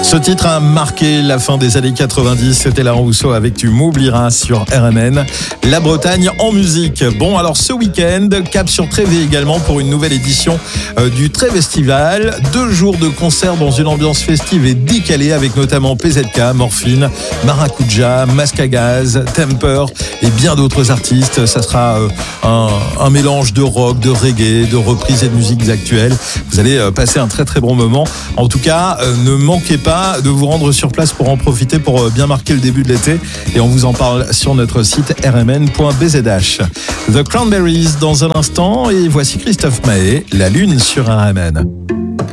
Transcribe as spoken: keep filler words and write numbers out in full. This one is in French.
Ce titre a marqué la fin des années quatre-vingt-dix. C'était Laurent Rousseau avec Tu m'oublieras sur R M N. La Bretagne en musique. Bon, alors ce week-end, cap sur Trévé également pour une nouvelle édition euh, du Trévestival. Deux jours de concert dans une ambiance festive et décalée avec notamment P Z K, Morphine, Maracuja, Masque à Gaz, Temper et bien d'autres artistes. Ça sera euh, un, un mélange de rock, de reggae, de reprises et de musiques actuelles. Vous allez euh, passer un très très bon moment. En tout cas, euh, ne manquez pas de vous rendre sur place pour en profiter pour bien marquer le début de l'été, et on vous en parle sur notre site r m n point b z h. The Cranberries dans un instant, et voici Christophe Maé, La Lune sur R M N.